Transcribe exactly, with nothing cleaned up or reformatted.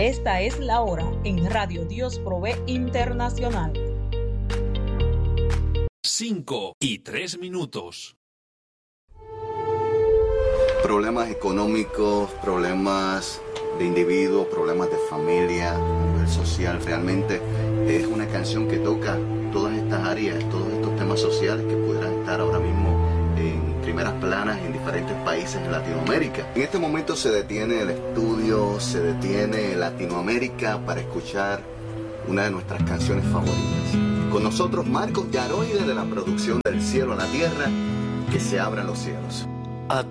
Esta es la hora en Radio Dios Provee Internacional. Cinco y tres minutos. Problemas económicos, problemas de individuos, problemas de familia, a nivel social. Realmente es una canción que toca todas estas áreas, todos estos temas sociales que pudieran estar ahora mismo en primeras planas en diferentes países en Latinoamérica. En este momento se detiene el estudio, se detiene Latinoamérica para escuchar una de nuestras canciones favoritas. Con nosotros Marcos Yaroide de la producción Del Cielo a la Tierra, que se abran los cielos.